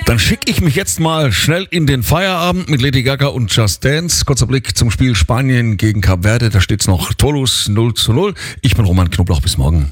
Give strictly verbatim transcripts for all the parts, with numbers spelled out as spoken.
Dann schicke ich mich jetzt mal schnell in den Feierabend mit Lady Gaga und Just Dance. Kurzer Blick zum Spiel Spanien gegen Kap Verde. Da steht's noch torlos null zu null. Ich bin Roman Knoblauch. Bis morgen.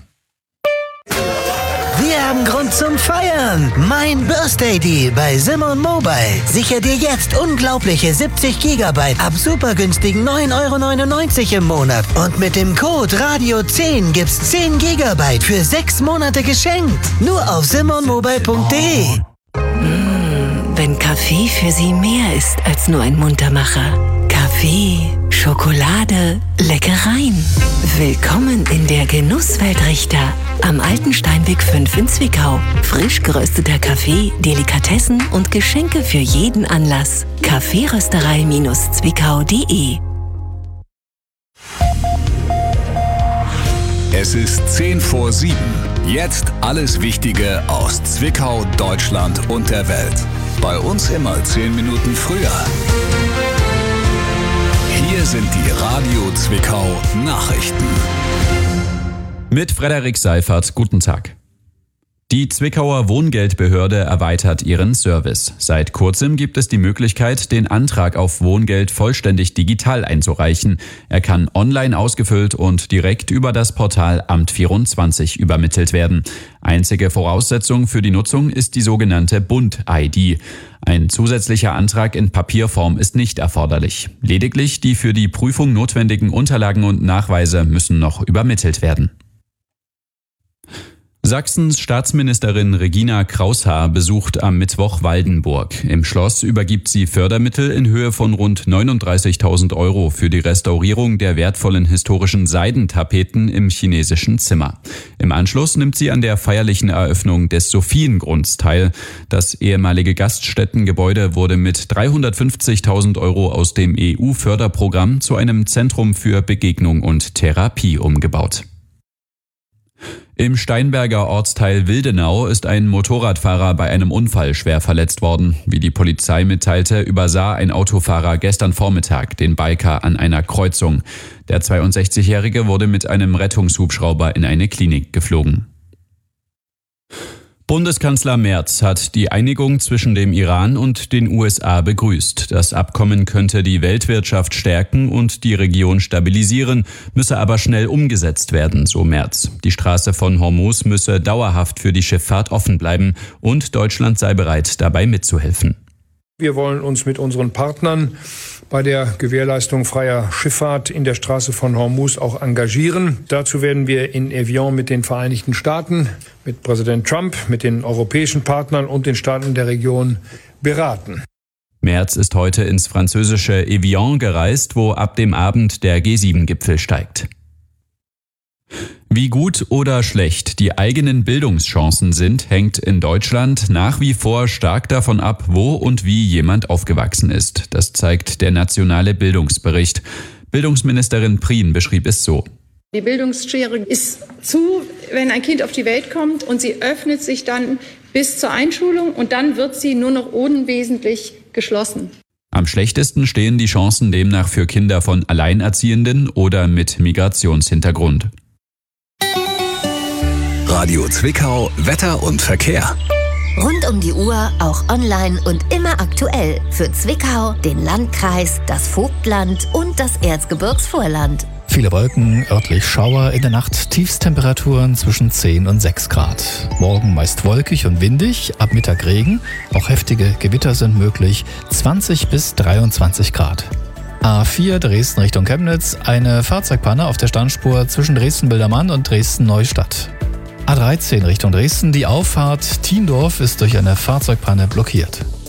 Wir haben Grund zum Feiern. Mein Birthday Deal bei Simon Mobile. Sicher dir jetzt unglaubliche siebzig Gigabyte ab super günstigen neun Euro neunundneunzig im Monat. Und mit dem Code Radio zehn gibt's zehn Gigabyte für sechs Monate geschenkt. Nur auf simon mobile punkt de. Mmh, wenn Kaffee für Sie mehr ist als nur ein Muntermacher. Kaffee, Schokolade, Leckereien. Willkommen in der Genusswelt Richter. Am Alten Steinweg fünf in Zwickau. Frisch gerösteter Kaffee, Delikatessen und Geschenke für jeden Anlass. kaffeerösterei zwickau punkt de. Es ist zehn vor sieben. Jetzt alles Wichtige aus Zwickau, Deutschland und der Welt. Bei uns immer zehn Minuten früher. Hier sind die Radio Zwickau Nachrichten. Mit Frederik Seifert, guten Tag. Die Zwickauer Wohngeldbehörde erweitert ihren Service. Seit kurzem gibt es die Möglichkeit, den Antrag auf Wohngeld vollständig digital einzureichen. Er kann online ausgefüllt und direkt über das Portal Amt vierundzwanzig übermittelt werden. Einzige Voraussetzung für die Nutzung ist die sogenannte Bund-I D. Ein zusätzlicher Antrag in Papierform ist nicht erforderlich. Lediglich die für die Prüfung notwendigen Unterlagen und Nachweise müssen noch übermittelt werden. Sachsens Staatsministerin Regina Kraushaar besucht am Mittwoch Waldenburg. Im Schloss übergibt sie Fördermittel in Höhe von rund neununddreißigtausend Euro für die Restaurierung der wertvollen historischen Seidentapeten im chinesischen Zimmer. Im Anschluss nimmt sie an der feierlichen Eröffnung des Sophiengrunds teil. Das ehemalige Gaststättengebäude wurde mit dreihundertfünfzigtausend Euro aus dem E U-Förderprogramm zu einem Zentrum für Begegnung und Therapie umgebaut. Im Steinberger Ortsteil Wildenau ist ein Motorradfahrer bei einem Unfall schwer verletzt worden. Wie die Polizei mitteilte, übersah ein Autofahrer gestern Vormittag den Biker an einer Kreuzung. Der zweiundsechzigjährige wurde mit einem Rettungshubschrauber in eine Klinik geflogen. Bundeskanzler Merz hat die Einigung zwischen dem Iran und den U S A begrüßt. Das Abkommen könnte die Weltwirtschaft stärken und die Region stabilisieren, müsse aber schnell umgesetzt werden, so Merz. Die Straße von Hormuz müsse dauerhaft für die Schifffahrt offen bleiben und Deutschland sei bereit, dabei mitzuhelfen. Wir wollen uns mit unseren Partnern bei der Gewährleistung freier Schifffahrt in der Straße von Hormuz auch engagieren. Dazu werden wir in Evian mit den Vereinigten Staaten, mit Präsident Trump, mit den europäischen Partnern und den Staaten der Region beraten. Merz ist heute ins französische Evian gereist, wo ab dem Abend der G sieben Gipfel steigt. Wie gut oder schlecht die eigenen Bildungschancen sind, hängt in Deutschland nach wie vor stark davon ab, wo und wie jemand aufgewachsen ist. Das zeigt der nationale Bildungsbericht. Bildungsministerin Prien beschrieb es so. Die Bildungsschere ist zu, wenn ein Kind auf die Welt kommt, und sie öffnet sich dann bis zur Einschulung und dann wird sie nur noch unwesentlich geschlossen. Am schlechtesten stehen die Chancen demnach für Kinder von Alleinerziehenden oder mit Migrationshintergrund. Radio Zwickau, Wetter und Verkehr. Rund um die Uhr, auch online und immer aktuell. Für Zwickau, den Landkreis, das Vogtland und das Erzgebirgsvorland. Viele Wolken, örtlich Schauer, in der Nacht Tiefstemperaturen zwischen zehn und sechs Grad. Morgen meist wolkig und windig, ab Mittag Regen, auch heftige Gewitter sind möglich, zwanzig bis dreiundzwanzig Grad. A vier Dresden Richtung Chemnitz, eine Fahrzeugpanne auf der Standspur zwischen Dresden-Bildermann und Dresden-Neustadt. A dreizehn Richtung Dresden, die Auffahrt Thiendorf ist durch eine Fahrzeugpanne blockiert.